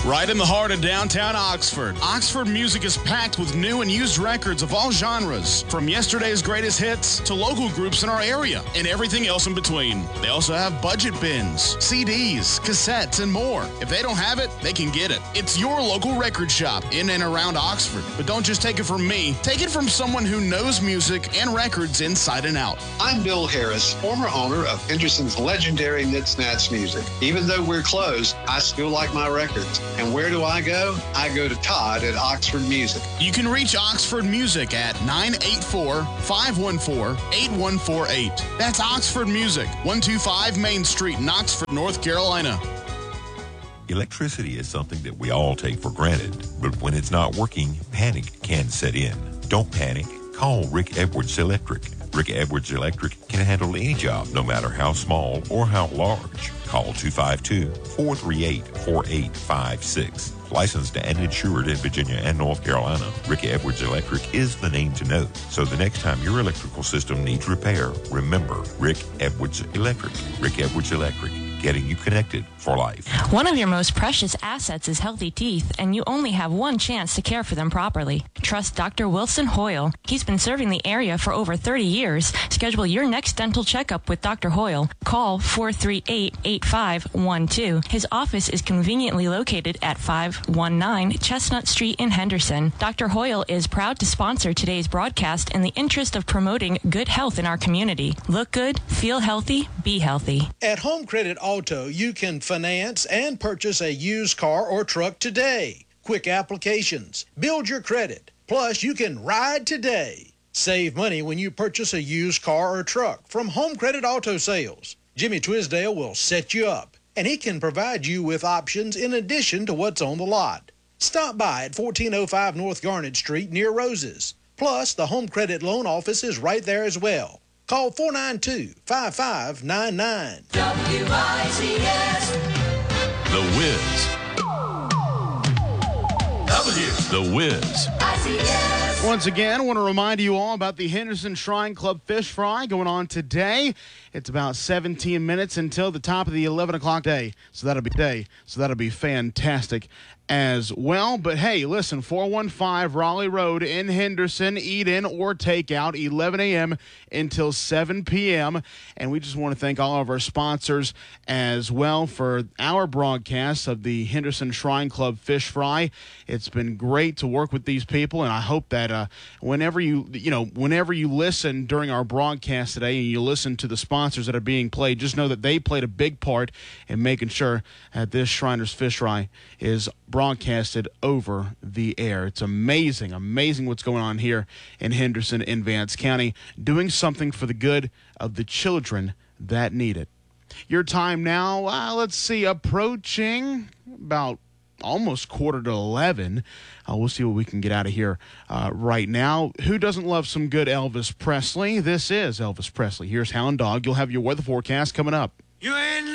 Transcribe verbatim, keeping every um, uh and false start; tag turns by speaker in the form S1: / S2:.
S1: Right in the heart of downtown Oxford, Oxford Music is packed with new and used records of all genres, from yesterday's greatest hits to local groups in our area and everything else in between. They also have budget bins, C Ds, cassettes, and more. If they don't have it, they can get it. It's your local record shop in and around Oxford. But don't just take it from me. Take it from someone who knows music and records inside and out.
S2: I'm Bill Harris, former owner of Henderson's legendary Knit Snatch Music. Even though we're closed, I still like my records. And where do I go? I go to Todd at Oxford Music.
S1: You can reach Oxford Music at nine eight four, five one four, eight one four eight. That's Oxford Music, one two five Main Street in Oxford, North Carolina.
S3: Electricity is something that we all take for granted, but when it's not working, panic can set in. Don't panic. Call Rick Edwards Electric. Rick Edwards Electric can handle any job, no matter how small or how large. Call two five two, four three eight, four eight five six. Licensed and insured in Virginia and North Carolina, Rick Edwards Electric is the name to know. So the next time your electrical system needs repair, remember Rick Edwards Electric. Rick Edwards Electric, getting you connected for life.
S4: One of your most precious assets is healthy teeth, and you only have one chance to care for them properly. Trust Doctor Wilson Hoyle. He's been serving the area for over thirty years. Schedule your next dental checkup with Doctor Hoyle. Call four three eight, eight five one two. His office is conveniently located at five one nine Chestnut Street in Henderson. Doctor Hoyle is proud to sponsor today's broadcast in the interest of promoting good health in our community. Look good, feel healthy, be healthy.
S5: At Home Credit Auto, you can finance and purchase a used car or truck today. Quick applications. Build your credit. Plus, you can ride today. Save money when you purchase a used car or truck from Home Credit Auto Sales. Jimmy Twisdale will set you up, and he can provide you with options in addition to what's on the lot. Stop by at fourteen oh five North Garnet Street near Roses. Plus, the Home Credit Loan Office is right there as well. Call four nine two, five five nine nine.
S6: W I C S.
S1: The Wiz.
S6: W.
S1: The Wiz.
S6: I C S.
S1: Once again, I want to remind you all about the Henderson Shrine Club Fish Fry going on today. It's about seventeen minutes until the top of the eleven o'clock day. So that'll be day. So that'll be fantastic as well. But hey, listen, four one five Raleigh Road in Henderson, eat in or take out, eleven a.m. until seven p.m. And we just want to thank all of our sponsors as well for our broadcast of the Henderson Shrine Club Fish Fry. It's been great to work with these people, and I hope that uh, whenever you, you know, whenever you listen during our broadcast today and you listen to the sponsors that are being played, just know that they played a big part in making sure that this Shriners Fish Fry is broadcasted over the air. It's amazing, amazing what's going on here in Henderson in Vance County, doing something for the good of the children that need it. Your time now, uh, let's see, approaching about almost quarter to eleven. Uh, we'll see what we can get out of here uh, right now. Who doesn't love some good Elvis Presley? This is Elvis Presley. Here's Hound Dog. You'll have your weather forecast coming up.
S6: You ain't